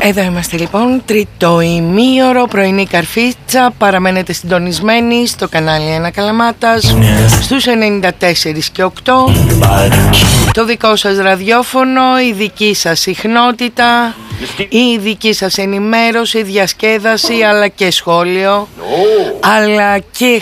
Εδώ είμαστε λοιπόν, τρίτο ημίωρο, πρωινή καρφίτσα. Παραμένετε συντονισμένοι στο κανάλι Ένα Καλαμάτας, στους 94 και 8. Το δικό σας ραδιόφωνο, η δική σας συχνότητα, η δική σας ενημέρωση, διασκέδαση, αλλά και σχόλιο, αλλά και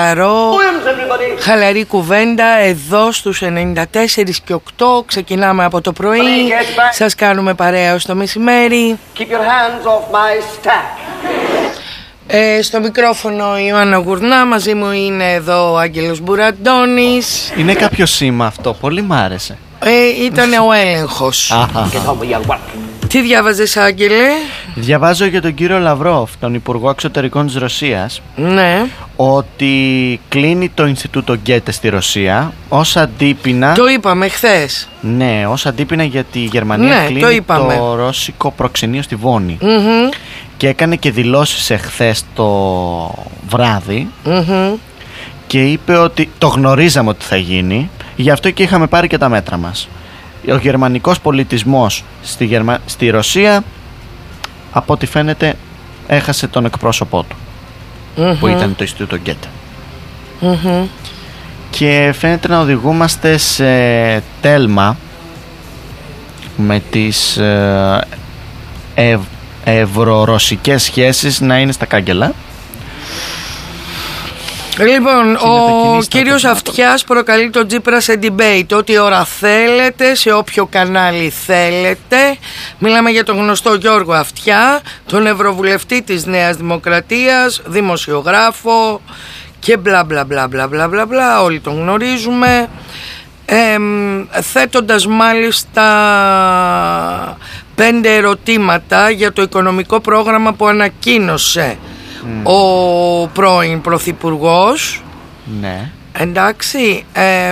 χαλαρή κουβέντα εδώ στους 94 και 8. Ξεκινάμε από το πρωί, σας κάνουμε παρέα ως το μεσημέρι. Keep your hands off my stack. Στο μικρόφωνο η Ιωάννα Γουρνά, μαζί μου είναι εδώ ο Άγγελος Μπουραντώνης. Είναι κάποιο σήμα αυτό, πολύ μ' άρεσε. Ήταν ο έλεγχος. Τι διάβαζες, Άγγελε? Διαβάζω για τον κύριο Λαυρόφ, τον Υπουργό Εξωτερικών της Ρωσίας, Ναι. ότι κλείνει το Ινστιτούτο Γκέτε στη Ρωσία ως αντίπεινα. Το είπαμε χθες. Ναι, ως αντίπεινα γιατί η Γερμανία κλείνει το ρώσικο προξενείο στη Βόνη. Και έκανε και δηλώσεις εχθές το βράδυ και είπε ότι το γνωρίζαμε ότι θα γίνει, γι' αυτό και είχαμε πάρει και τα μέτρα μας. Ο γερμανικός πολιτισμός στη Ρωσία, από ό,τι φαίνεται, έχασε τον εκπρόσωπό του, που ήταν το Ινστιτούτο Γκέτε. Και φαίνεται να οδηγούμαστε σε τέλμα με τις ευρωρωσικές σχέσεις να είναι στα κάγκελα. Λοιπόν, ο κύριος Αυτιάς προκαλεί τον Τσίπρα σε debate ό,τι ώρα θέλετε, σε όποιο κανάλι θέλετε. Μιλάμε για τον γνωστό Γιώργο Αυτιά, τον ευρωβουλευτή της Νέας Δημοκρατίας, δημοσιογράφο και μπλα μπλα μπλα μπλα μπλα μπλα μπλα, όλοι τον γνωρίζουμε. Θέτοντας μάλιστα 5 ερωτήματα για το οικονομικό πρόγραμμα που ανακοίνωσε ο πρώην πρωθυπουργός. Ναι. Εντάξει,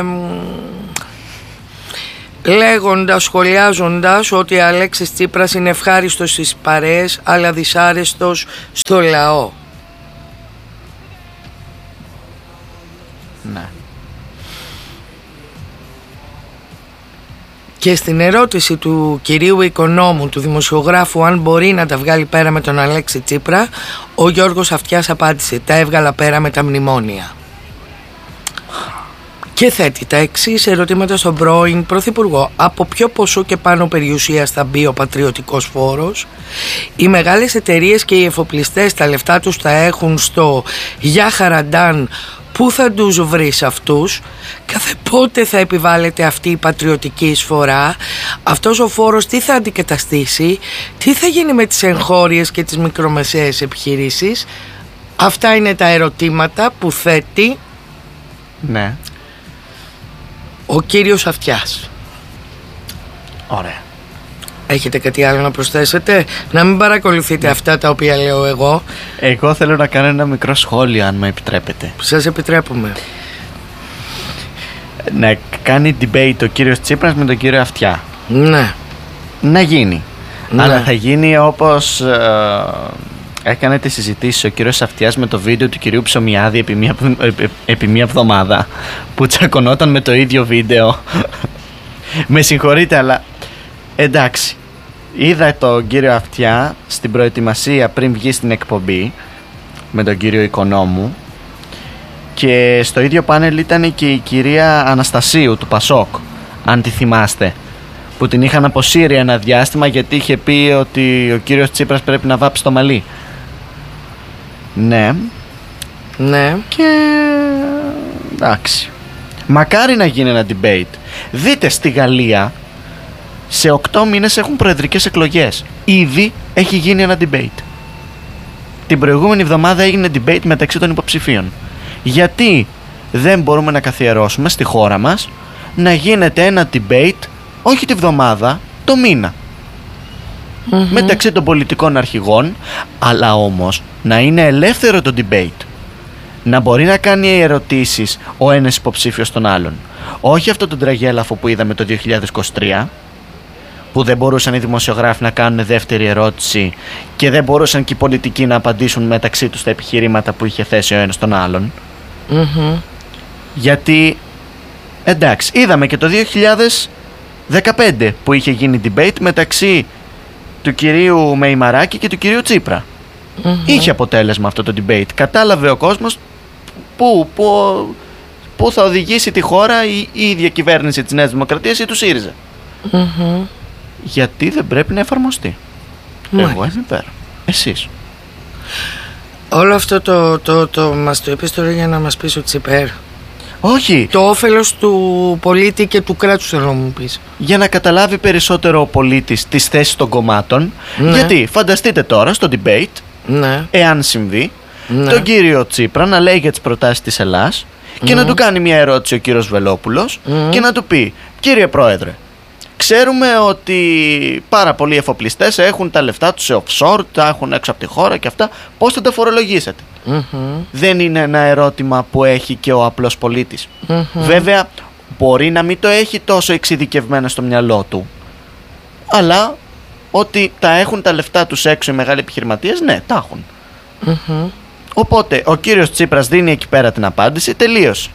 λέγοντας, σχολιάζοντας ότι ο Αλέξης Τσίπρας είναι ευχάριστος στις παρέες αλλά δυσάρεστος στο λαό. Ναι. Και στην ερώτηση του κυρίου Οικονόμου, του δημοσιογράφου, αν μπορεί να τα βγάλει πέρα με τον Αλέξη Τσίπρα, ο Γιώργος Αυτιάς απάντησε: τα έβγαλα πέρα με τα μνημόνια. Και θέτει τα εξής ερωτήματα στον πρώην πρωθυπουργό: από ποιο ποσό και πάνω περιουσίας θα μπει ο πατριωτικός φόρος? Οι μεγάλες εταιρείες και οι εφοπλιστές τα λεφτά τους τα έχουν στο για χαραντάν. Πού θα τους βρεις αυτούς? Κάθε πότε θα επιβάλλεται αυτή η πατριωτική εισφορά? Αυτός ο φόρος τι θα αντικαταστήσει? Τι θα γίνει με τις εγχώριες και τις μικρομεσαίες επιχειρήσεις? Αυτά είναι τα ερωτήματα που θέτει, Ναι. ο κύριος Αυτιάς. Ωραία. Έχετε κάτι άλλο να προσθέσετε? Να μην παρακολουθείτε αυτά τα οποία λέω εγώ. Εγώ θέλω να κάνω ένα μικρό σχόλιο, αν με επιτρέπετε. Σας επιτρέπουμε. Να κάνει debate ο κύριος Τσίπρας με τον κύριο Αυτιά. Ναι. Να γίνει. Ναι. Αλλά θα γίνει όπως έκανε τις συζητήσεις ο κύριος Αυτιάς με το βίντεο του κυρίου Ψωμιάδη επί μία εβδομάδα, που τσακωνόταν με το ίδιο βίντεο. Με συγχωρείτε, αλλά εντάξει. Είδα τον κύριο Αυτιά στην προετοιμασία πριν βγει στην εκπομπή με τον κύριο Οικονόμου, και στο ίδιο πάνελ ήταν και η κυρία Αναστασίου του Πασόκ, αν τη θυμάστε, που την είχαν αποσύρει ένα διάστημα γιατί είχε πει ότι ο κύριος Τσίπρας πρέπει να βάψει το μαλλί. Ναι. Ναι. Και εντάξει, μακάρι να γίνει ένα debate. Δείτε, στη Γαλλία σε 8 μήνες έχουν προεδρικές εκλογές. Ήδη έχει γίνει ένα debate. Την προηγούμενη εβδομάδα έγινε debate μεταξύ των υποψηφίων. Γιατί δεν μπορούμε να καθιερώσουμε στη χώρα μας να γίνεται ένα debate, όχι τη βδομάδα, το μήνα, μεταξύ των πολιτικών αρχηγών, αλλά όμως να είναι ελεύθερο το debate, να μπορεί να κάνει ερωτήσεις ο ένας υποψήφιος τον άλλον, όχι αυτό το τραγέλαφο που είδαμε το 2023, που δεν μπορούσαν οι δημοσιογράφοι να κάνουν δεύτερη ερώτηση και δεν μπορούσαν και οι πολιτικοί να απαντήσουν μεταξύ τους τα επιχειρήματα που είχε θέσει ο ένας τον άλλον. Γιατί εντάξει, είδαμε και το 2015 που είχε γίνει debate μεταξύ του κυρίου Μεϊμαράκη και του κυρίου Τσίπρα. Είχε αποτέλεσμα αυτό το debate. Κατάλαβε ο κόσμος πού θα οδηγήσει τη χώρα η ίδια κυβέρνηση της Νέας Δημοκρατίας ή του ΣΥΡΙΖΑ. Γιατί δεν πρέπει να εφαρμοστεί. Εγώ είμαι υπέρ. Εσείς? Όλο αυτό το μας το είπες τώρα για να μας πεις ότι υπέρ? Όχι. Το όφελος του πολίτη και του κράτους, θέλω να μου πεις. Για να καταλάβει περισσότερο ο πολίτης τις θέσεις των κομμάτων. Γιατί φανταστείτε τώρα στο debate, εάν συμβεί, τον κύριο Τσίπρα να λέει για τις προτάσεις της Ελλάς και να του κάνει μια ερώτηση ο κύριος Βελόπουλος και να του πει: κύριε Πρόεδρε, ξέρουμε ότι πάρα πολλοί εφοπλιστές έχουν τα λεφτά τους σε offshore, τα έχουν έξω από τη χώρα και αυτά. Πώς θα τα φορολογήσετε? Δεν είναι ένα ερώτημα που έχει και ο απλός πολίτης. Βέβαια, μπορεί να μην το έχει τόσο εξειδικευμένο στο μυαλό του, αλλά ότι τα έχουν τα λεφτά τους έξω οι μεγάλοι επιχειρηματίες, ναι, τα έχουν. Οπότε ο κύριος Τσίπρας δίνει εκεί πέρα την απάντηση, τελείωσε.